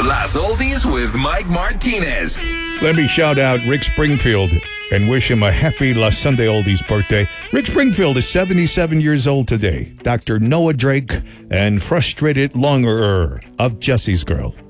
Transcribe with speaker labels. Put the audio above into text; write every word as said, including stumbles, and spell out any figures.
Speaker 1: Las Oldies with Mike Martinez.
Speaker 2: Let me shout out Rick Springfield and wish him a happy La Sunday Oldies birthday. Rick Springfield is seventy-seven years old today. Doctor Noah Drake and Frustrated Longer of Jesse's Girl.